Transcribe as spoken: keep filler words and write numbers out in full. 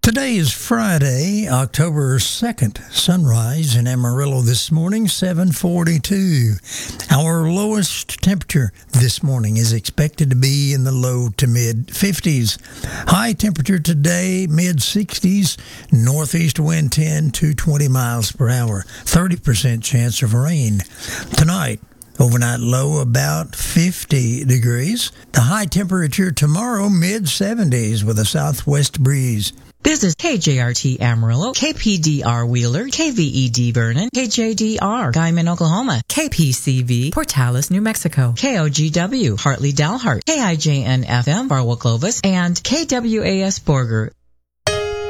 Today is Friday, October second. Sunrise in Amarillo this morning, seven forty-two. Our lowest temperature this morning is expected to be in the low to mid fifties. High temperature today, mid sixties. Northeast wind ten to twenty miles per hour. thirty percent chance of rain. Tonight, overnight low about fifty degrees. The high temperature tomorrow, mid seventies with a southwest breeze. This is K J R T Amarillo, K P D R Wheeler, K V E D Vernon, K J D R Guyman, Oklahoma, K P C V Portales, New Mexico, K O G W Hartley Dalhart, K I J N F M Barwell Clovis, and K W A S Borger.